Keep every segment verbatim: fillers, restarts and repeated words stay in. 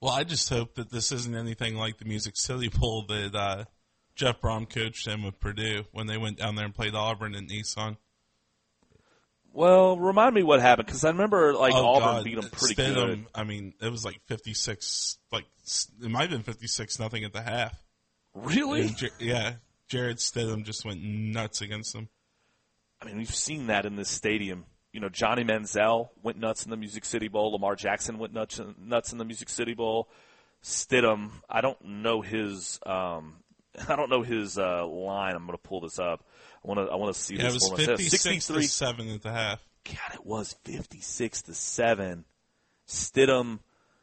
Well, I just hope that this isn't anything like the Music City Bowl that uh, Jeff Brom coached them with Purdue when they went down there and played Auburn in Nissan. Well, remind me what happened, because I remember like oh, Auburn God. beat them pretty Stidham, good. I mean, it was like fifty-six, like it might have been fifty-six nothing at the half. Really? And, yeah, Jared Stidham just went nuts against them. I mean, we've seen that in this stadium. You know, Johnny Manziel went nuts in the Music City Bowl. Lamar Jackson went nuts nuts in the Music City Bowl. Stidham, I don't know his, um, I don't know his uh, line. I'm going to pull this up. I want to, I want to see yeah, this. It was one. fifty-six to seven at the half. God, it was fifty-six to seven. Stidham.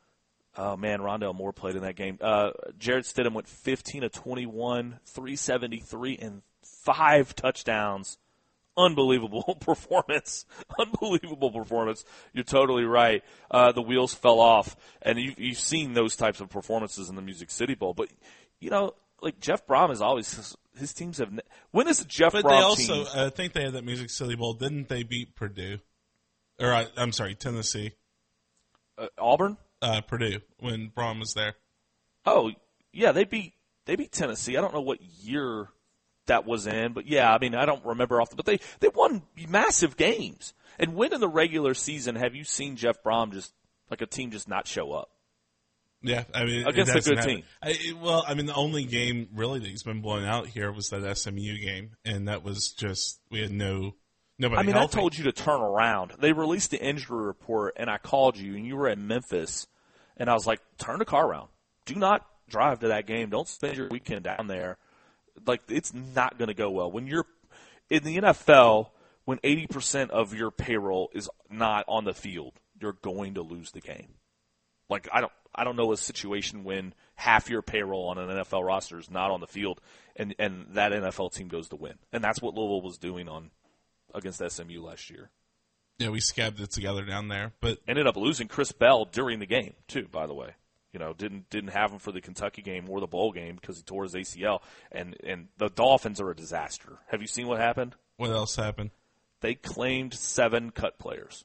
Oh man, Rondale Moore played in that game. Uh, Jared Stidham went fifteen of twenty-one, three seventy-three, and five touchdowns. Unbelievable performance. Unbelievable performance. You're totally right. Uh, the wheels fell off. And you, you've seen those types of performances in the Music City Bowl. But, you know, like Jeff Brom is always – his teams have – when is the Jeff but Brom they also, team – I think they had that Music City Bowl. Didn't they beat Purdue? Or, uh, I'm sorry, Tennessee. uh, Auburn? Uh, Purdue, when Brom was there. Oh, yeah, they beat they beat Tennessee. I don't know what year – that was in, but yeah, I mean, I don't remember off the, but they, they won massive games. And when in the regular season have you seen Jeff Brom just, like a team just not show up? Yeah, I mean, against a good happen. team. I, it, well, I mean, the only game really that he's been blown out here was that S M U game, and that was just, we had no, nobody I mean, healthy. I told you to turn around. They released the injury report, and I called you, and you were in Memphis, and I was like, turn the car around. Do not drive to that game. Don't spend your weekend down there. Like, it's not going to go well. When you're in the N F L, when eighty percent of your payroll is not on the field, you're going to lose the game. Like, I don't I don't know a situation when half your payroll on an N F L roster is not on the field and, and that N F L team goes to win. And that's what Louisville was doing on against S M U last year. Yeah, we scabbed it together down there. But ended up losing Chris Bell during the game, too, by the way. You know, didn't didn't have him for the Kentucky game or the bowl game because he tore his A C L. And and the Dolphins are a disaster. Have you seen what happened? What else happened? They claimed seven cut players.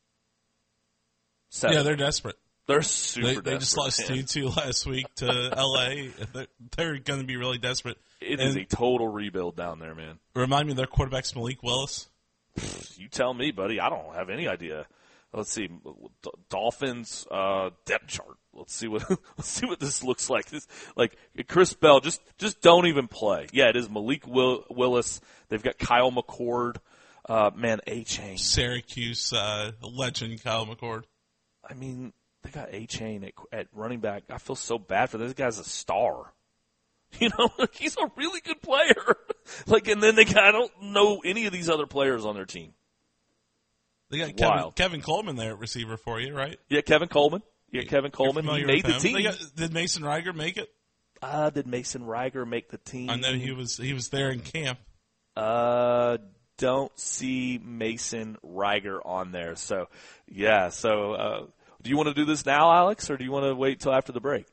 Seven. Yeah, they're desperate. They're super they, desperate. They just lost two two last week to L A. They're, they're going to be really desperate. It and is a total rebuild down there, man. Remind me, their quarterback's Malik Willis. You tell me, buddy. I don't have any idea. Let's see, Dolphins uh, depth chart. Let's see what let's see what this looks like. This like Chris Bell. Just just don't even play. Yeah, it is Malik Will, Willis. They've got Kyle McCord. Uh, man, A-Chain. Syracuse uh, legend Kyle McCord. I mean, they got A-Chain at, at running back. I feel so bad for this guy's a star. You know, he's a really good player. Like, and then they got, I don't know any of these other players on their team. They got Kevin, Kevin Coleman there at receiver for you, right? Yeah, Kevin Coleman. Yeah, Kevin Coleman. He made the team. Got, did Mason Riger make it? Uh, did Mason Riger make the team? I know he was he was there in camp. Uh, don't see Mason Riger on there. So, yeah. So, uh, do you want to do this now, Alex, or do you want to wait till after the break?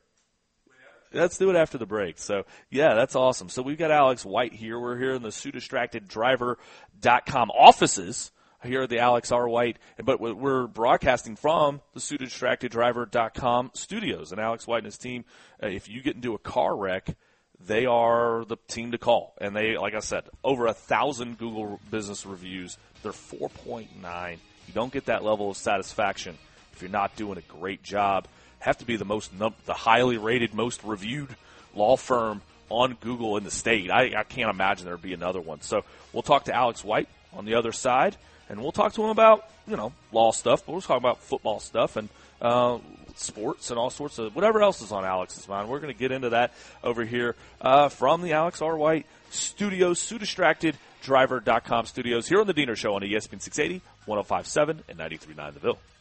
Let's do it after the break. So, yeah, that's awesome. So, we've got Alex White here. We're here in the Sue Distracted Driver dot com offices here at the Alex R. White, but we're broadcasting from the Sue Distracted Driver dot com studios. And Alex White and his team, uh, if you get into a car wreck, they are the team to call. And they, like I said, over a thousand Google business reviews. They're four point nine. You don't get that level of satisfaction if you're not doing a great job. Have to be the most, the highly rated, most reviewed law firm on Google in the state. I, I can't imagine there would be another one. So we'll talk to Alex White on the other side. And we'll talk to him about, you know, law stuff, but we'll talk about football stuff and uh, sports and all sorts of whatever else is on Alex's mind. We're going to get into that over here uh, from the Alex R. White Studios, Sue Distracted Driver dot com studios here on the Diener Show on E S P N six eighty, one oh five point seven, and ninety-three point nine The Ville.